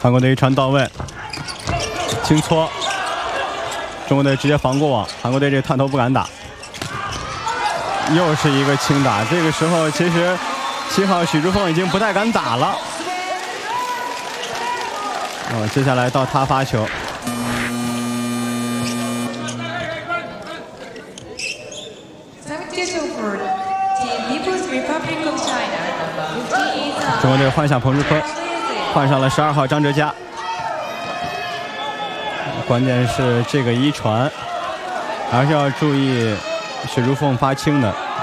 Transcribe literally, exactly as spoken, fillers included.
韩国队一传到位，轻搓，中国队直接防过网，韩国队这探头不敢打，又是一个轻打。这个时候其实七号许志峰已经不太敢打了。哦，接下来到他发球。 中国队换下彭志坤，换上了十二号张哲嘉。关键是这个一传，还是要注意许茹凤发轻的。